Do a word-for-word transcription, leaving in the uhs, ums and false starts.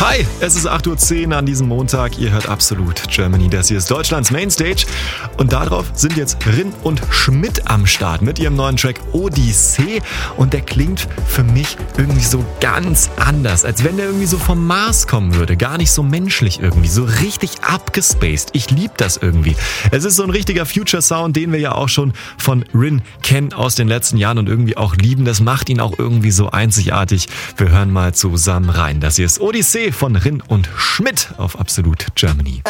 Hi, es ist acht Uhr zehn an diesem Montag. Ihr hört Absolut Germany. Das hier ist Deutschlands Mainstage. Und darauf sind jetzt Rin und Schmidt am Start mit ihrem neuen Track Odyssee. Und der klingt für mich irgendwie so ganz anders, als wenn der irgendwie so vom Mars kommen würde. Gar nicht so menschlich irgendwie, so richtig abgespaced. Ich liebe das irgendwie. Es ist so ein richtiger Future-Sound, den wir ja auch schon von Rin kennen aus den letzten Jahren und irgendwie auch lieben. Das macht ihn auch irgendwie so einzigartig. Wir hören mal zusammen rein. Das hier ist Odyssee von Rin und Schmidt auf Absolut Germany.